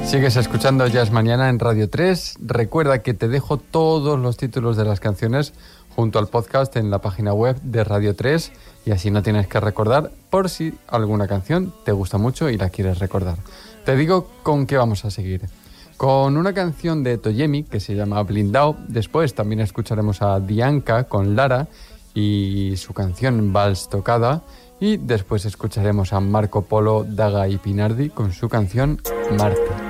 Sigues escuchando Jazz Mañana en Radio 3. Recuerda que te dejo todos los títulos de las canciones junto al podcast en la página web de Radio 3 y así no tienes que recordar por si alguna canción te gusta mucho y la quieres recordar. Te digo con qué vamos a seguir. Con una canción de Toyemi que se llama Blindao. Después también escucharemos a Dianca con Lara y su canción Vals Tocada. Y después escucharemos a Marco Polo, Daga y Pinardi con su canción Marte.